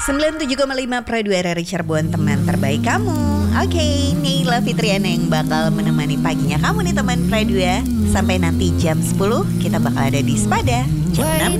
97,5 Pro 2 RRI Cirebon, teman terbaik kamu. Oke, Neila Fitriana yang bakal menemani paginya kamu nih teman Pro 2. Sampai nanti jam 10 kita bakal ada di Spada. Jam 6